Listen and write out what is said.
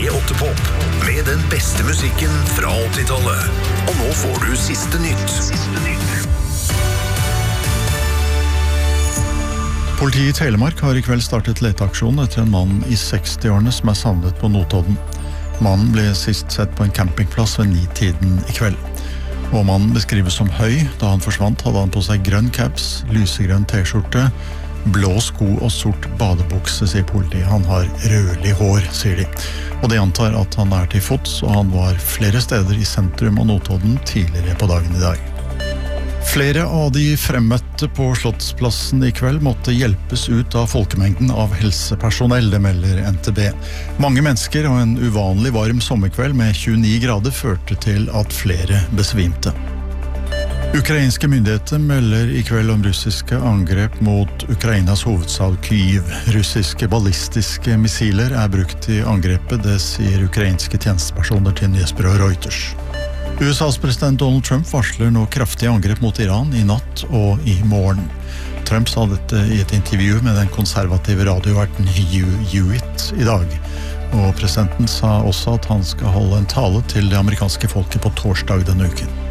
P8 Pop med den beste musikken fra 80-tallet. Og nå får du siste nytt. Politiet i Telemark har I kveld startet leteaksjon etter en mann I 60-årene som savnet på Notodden. Mannen ble sist sett på en campingplass ved 9-tiden I kveld. Og mannen beskrives som høy. Da han forsvant hadde han på seg grønn caps, lysegrønn t-skjorte, blå sko og sort badebukse, sier politiet. Han har rødlig hår, sier de. Og de antar at han til fots, og han var flere steder I sentrum av Notodden tidligere på dagen I dag. Flere av de fremmøtte på Slottsplassen I kveld måtte hjelpes ut av folkemengden av helsepersonell, det melder NTB. Mange mennesker og en uvanlig varm sommerkveld med 29 grader førte til at flere besvimte. Ukrainske myndigheter melder I kveld om russiske angrep mot Ukrainas hovedstad Kyiv. Russiske ballistiske missiler brukt I angrepet, det sier ukrainske tjenestepersoner til nyhetsbyrået Reuters. USAs president Donald Trump varsler nå kraftige angrep mot Iran I natt og I morgen. Trump sa dette I et intervju med den konservative radioverten Hugh Hewitt I dag. Og presidenten sa også at han skal holde en tale til det amerikanske folket på torsdag denne uken.